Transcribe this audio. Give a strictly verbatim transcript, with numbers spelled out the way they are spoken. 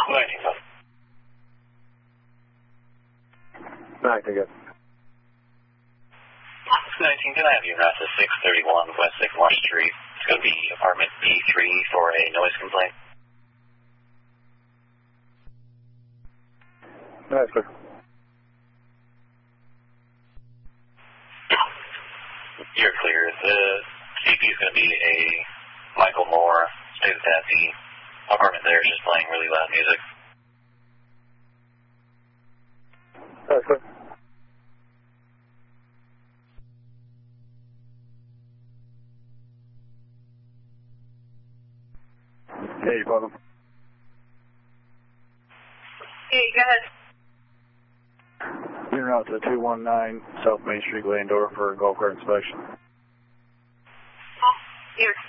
nineteen, seven. nineteen, good. nineteen, can I have you route to six thirty-one West Sycamore Street? It's going to be apartment B three for a noise complaint. That's good. You're clear. The C P is going to be a Michael Moore. Stay with that. The apartment there is just playing really loud music. That's good. Hey, you bottom. Hey, go ahead. You're out to two one nine South Main Street, Glendora for a golf cart inspection. Oh, you're